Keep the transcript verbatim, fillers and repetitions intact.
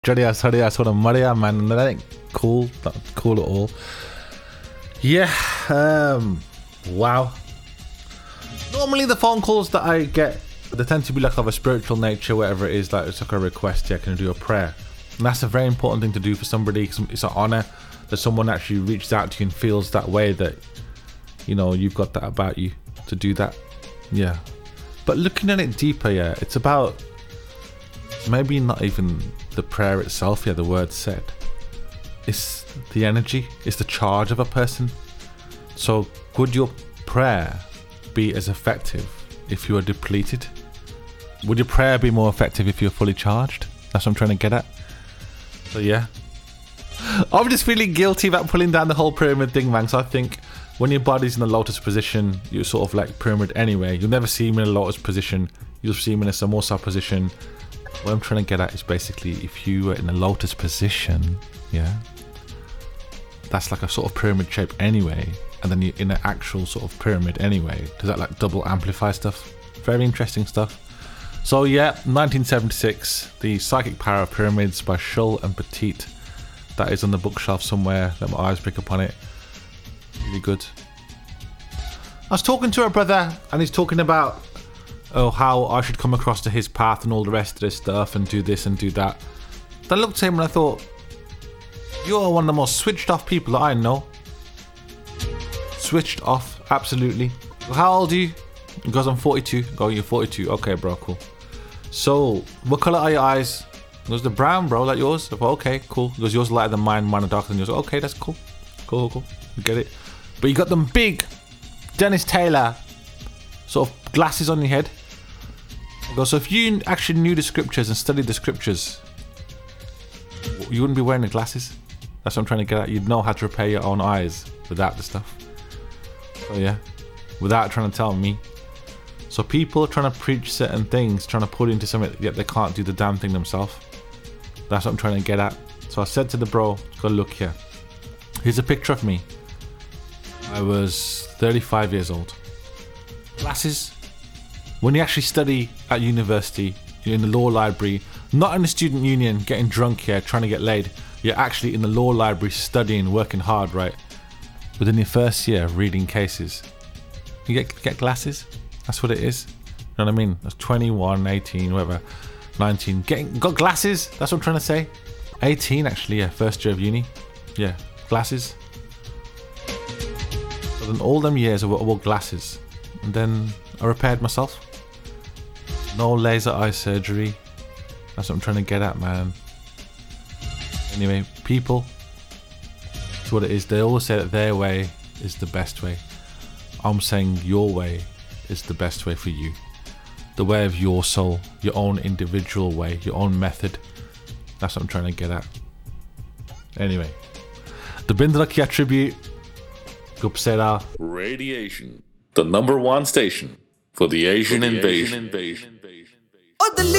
Jadiya, Sadiya, sort of Maria, man. That ain't cool. Not cool at all. Yeah. Um. Wow. Normally, the phone calls that I get, they tend to be like of a spiritual nature, whatever it is. Like it's like a request. Yeah, can I do a prayer? And that's a very important thing to do for somebody. It's an honor that someone actually reaches out to you and feels that way, that you know you've got that about you to do that. Yeah. But looking at it deeper, yeah, it's about maybe not even the prayer itself. Yeah, the word said. It's the energy. It's the charge of a person. So would your prayer be as effective if you are depleted? Would your prayer be more effective if you're fully charged? That's what I'm trying to get at. So yeah, I'm just feeling guilty about pulling down the whole pyramid thing, man. So I think when your body's in a lotus position, you're sort of like pyramid anyway. You'll never see him in a lotus position. You'll see him in a samosa position. What I'm trying to get at is basically if you were in a lotus position, yeah, that's like a sort of pyramid shape anyway. And then you're in an actual sort of pyramid anyway. Does that like double amplify stuff? Very interesting stuff. So yeah, nineteen seventy-six, The Psychic Power of Pyramids by Schull and Petit. That is on the bookshelf somewhere. Let my eyes pick up on it. Really good. I was talking to a brother and he's talking about oh how I should come across to his path and all the rest of this stuff and do this and do that. Then I looked at him and I thought, you're one of the most switched off people that I know. Switched off, absolutely. How old are you? He goes, I'm forty-two. Go, you're forty-two. Okay, bro, cool. So, what colour are your eyes? He goes, the brown, bro, like yours. I thought, okay, cool. He goes, yours lighter than mine, mine are darker than yours. Okay, that's cool. Cool, cool. You get it. But you got them big Dennis Taylor sort of glasses on your head. He goes, so if you actually knew the scriptures and studied the scriptures, you wouldn't be wearing the glasses. That's what I'm trying to get at. You'd know how to repair your own eyes without the stuff. So yeah, without trying to tell me. So people are trying to preach certain things, trying to put into something, yet they can't do the damn thing themselves. That's what I'm trying to get at. So I said to the bro, go look here. Here's a picture of me. I was thirty-five years old. Glasses. When you actually study at university, you're in the law library, not in the student union, getting drunk here, trying to get laid. You're actually in the law library studying, working hard, right? Within your first year, reading cases. You get get glasses. That's what it is. You know what I mean? That's twenty-one, eighteen, whatever, nineteen. Getting got glasses. That's what I'm trying to say. eighteen, actually, yeah. First year of uni. Yeah, glasses. So then all them years I wore, I wore glasses, and then I repaired myself. No laser eye surgery. That's what I'm trying to get at, man. Anyway, people. That's what it is. They always say that their way is the best way. I'm saying your way is the best way for you. The way of your soul, your own individual way, your own method. That's what I'm trying to get at. Anyway, the Bindra tribute. Gupsera Radiation, the number one station for the Asian, for the invasion. Asian invasion.